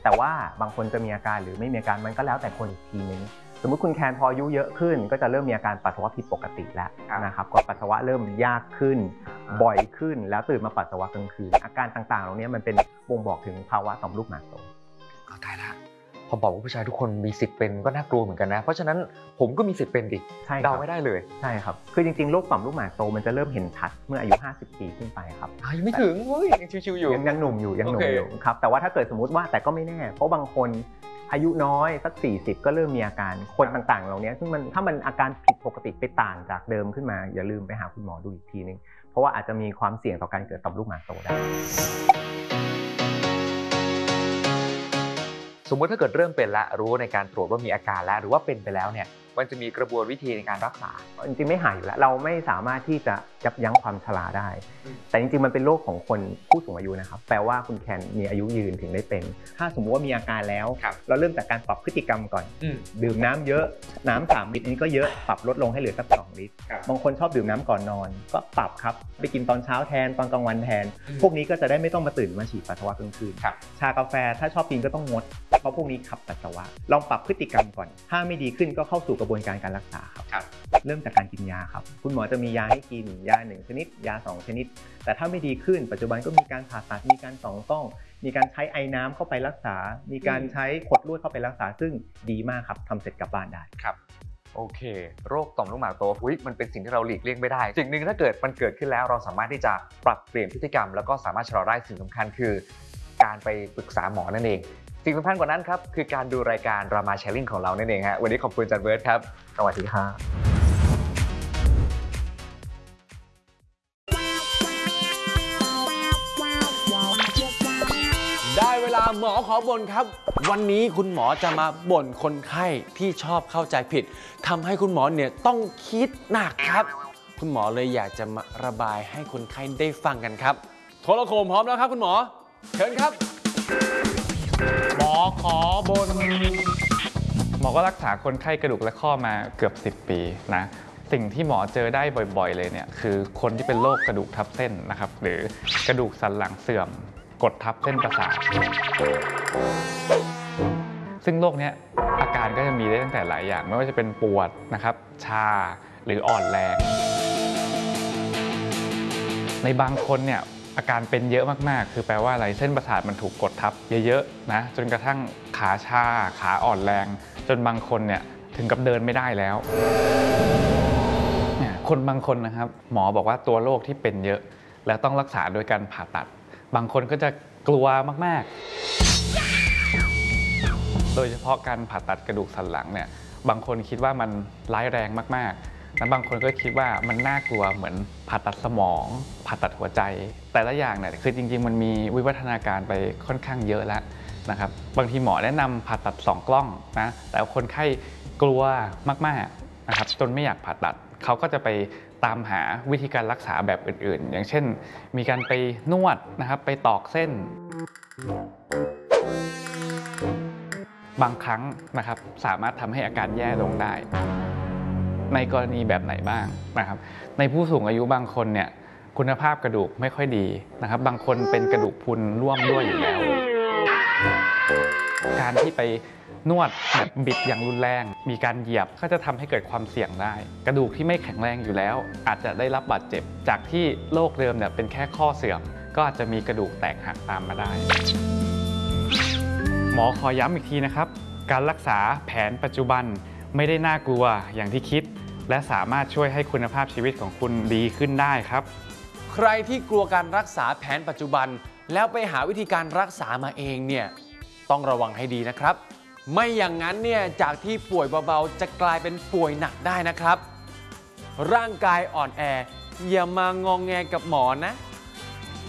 แต่ว่าบางคนจะมีอาการหรือไม่มีอาการมันก็แล้วแต่คนอีกทีนึงสมมุติคุณแคนพออายุเยอะขึ้นก็จะเริ่มมีอาการปัสสาวะผิดปกติแล้วนะครับก็ปัสสาวะเริ่มยากขึ้นบ่อยขึ้นแล้วตื่นมาปัสสาวะกลางคืนอาการต่างๆเหล่านี้มันเป็นบ่งบอกถึงภาวะต่อมลูกหมากโตเข้าใจละพอบอกว่าผู้ชายทุกคนมีสิทธิ์เป็นก็น่ากลัวเหมือนกันนะเพราะฉะนั้นผมก็มีสิทธิ์เป็นดิเดาไม่ได้เลยใช่ครับคือจริงๆโรคต่อมลูกหมากโตมันจะเริ่มเห็นชัดเมื่ออายุ50 ปีขึ้นไปครับยังไม่ถึงเฮ้ยยังชิวๆอยู่ยังหนุ่มอยู่ครับแต่ว่าถ้าเกิดสมมติว่าแต่ก็ไม่แน่เพราะบางคนอายุน้อยสัก40ก็เริ่มมีอาการคนต่างๆเหล่านี้ซึ่งถ้ามันอาการผิดปกติไปต่างจากเดิมขึ้นมาอย่าลืมไปหาคุณหมอดูอีกทีนึงเพราะว่าอาจจะมีความเสี่ยงต่อการเกิดต่อมลูกหมากโตได้สมมติถ้าเกิดเริ่มเป็นแล้วรู้ในการตรวจว่ามีอาการแล้วหรือว่าเป็นไปแล้วเนี่ยมันจะมีกระบวนวิธีในการรักษาจริงๆไม่หายอยู่แล้วเราไม่สามารถที่จะยับยั้งความชราได้แต่จริงๆมันเป็นโรคของคนผู้สูงอายุนะครับแปลว่าคุณแคนมีอายุยืนถึงได้เป็นถ้าสมมุติว่ามีอาการแล้วเราเริ่มจากการปรับพฤติกรรมก่อนดื่มน้ำเยอะน้ำ3 ลิตรนี้ก็เยอะปรับลดลงให้เหลือสัก2 ลิตรบางคนชอบดื่มน้ำก่อนนอนก็ปรับครับไปกินตอนเช้าแทนตอนกลางวันแทนพวกนี้ก็จะได้ไม่ต้องมาตื่นมาฉี่ปัสสาวะกลางคืนชากาแฟถ้าชอบกินก็ต้องงดเพราะพวกนี้ขับปัสสาวะลองปรับพฤติกรรมก่อนถ้าไม่ดีขึ้นก็เข้าสู่กระบวนการรักษาครับเริ่มจากการกินยาครับคุณหมอจะมียาให้กินยา1 ชนิดยา2 ชนิดแต่ถ้าไม่ดีขึ้นปัจจุบันก็มีการผ่าตัดมีการส่องกล้องมีการใช้ไอน้ำเข้าไปรักษามีการใช้ขดลวดเข้าไปรักษาซึ่งดีมากครับทำเสร็จกลับบ้านได้ครับโอเคโรคต่อมลูกหมากโตมันเป็นสิ่งที่เราหลีกเลี่ยงไม่ได้สิ่งหนึ่งถ้าเกิดมันเกิดขึ้นแล้วเราสามารถที่จะปรับเปลี่ยนพฤติกรรมแล้วก็สามารถชะลอได้สิ่งสำคัญคือการไปปรึกษาหมอนั่นเองสิ่งสำคัญกว่านั้นครับคือการดูรายการรามาแชร์ลิงของเรานั่นเองฮะวันนี้ขอบคุณอาจารย์เบิร์ตครับสวัสดีครับได้เวลาหมอขอบ่นครับวันนี้คุณหมอจะมาบ่นคนไข้ที่ชอบเข้าใจผิดทำให้คุณหมอเนี่ยต้องคิดหนักครับคุณหมอเลยอยากจะมาระบายให้คนไข้ได้ฟังกันครับโทรโข่งพร้อมแล้วครับคุณหมอเชิญครับหมอขอบ่นหมอก็รักษาคนไข้กระดูกและข้อมาเกือบ10 ปีนะสิ่งที่หมอเจอได้บ่อยๆเลยเนี่ยคือคนที่เป็นโรคกระดูกทับเส้นนะครับหรือกระดูกสันหลังเสื่อมกดทับเส้นประสาทซึ่งโรคนี้อาการก็จะมีได้ตั้งแต่หลายอย่างไม่ว่าจะเป็นปวดนะครับชาหรืออ่อนแรงในบางคนเนี่ยอาการเป็นเยอะมากๆคือแปลว่าอะไรเส้นประสาทมันถูกกดทับเยอะๆนะจนกระทั่งขาชาขาอ่อนแรงจนบางคนเนี่ยถึงกับเดินไม่ได้แล้วคนบางคนนะครับหมอบอกว่าตัวโรคที่เป็นเยอะแล้วต้องรักษาโดยการผ่าตัดบางคนก็จะกลัวมากๆโดยเฉพาะการผ่าตัดกระดูกสันหลังเนี่ยบางคนคิดว่ามันร้ายแรงมากๆและบางคนก็คิดว่ามันน่ากลัวเหมือนผ่าตัดสมองผ่าตัดหัวใจแต่ละอย่างเนี่ยคือจริงๆมันมีวิวัฒนาการไปค่อนข้างเยอะแล้วนะครับบางทีหมอแนะนำผ่าตัด2 กล้องนะแต่คนไข้กลัวมากๆนะครับจนไม่อยากผ่าตัดเขาก็จะไปตามหาวิธีการรักษาแบบอื่นๆอย่างเช่นมีการไปนวดนะครับไปตอกเส้นบางครั้งนะครับสามารถทำให้อาการแย่ลงได้ในกรณีแบบไหนบ้างนะครับในผู้สูงอายุบางคนเนี่ยคุณภาพกระดูกไม่ค่อยดีนะครับบางคนเป็นกระดูกพรุนร่วมด้วยอยู่แล้วการที่ไปนวดแบบบิดอย่างรุนแรงมีการเหยียบก็จะทำให้เกิดความเสี่ยงได้กระดูกที่ไม่แข็งแรงอยู่แล้วอาจจะได้รับบาดเจ็บจากที่โรคเดิมเนี่ยเป็นแค่ข้อเสื่อมก็อาจจะมีกระดูกแตกหักตามมาได้หมอขอย้ำอีกทีนะครับการรักษาแผนปัจจุบันไม่ได้น่ากลัวอย่างที่คิดและสามารถช่วยให้คุณภาพชีวิตของคุณดีขึ้นได้ครับใครที่กลัวการรักษาแผนปัจจุบันแล้วไปหาวิธีการรักษามาเองเนี่ยต้องระวังให้ดีนะครับไม่อย่างนั้นเนี่ยจากที่ป่วยเบาๆจะกลายเป็นป่วยหนักได้นะครับร่างกายอ่อนแออย่ามางองแงกับหมอนะ